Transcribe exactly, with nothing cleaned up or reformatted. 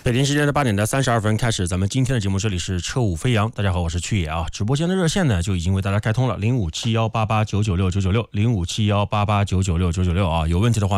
北京时间的八点的三十二分开始，咱们今天的节目，这里是车舞飞扬。大家好，我是曲野啊。直播间的热线呢就已经为大家开通了零五七幺八八九九六九九六零五七幺八八九九六九九六啊。有问题的话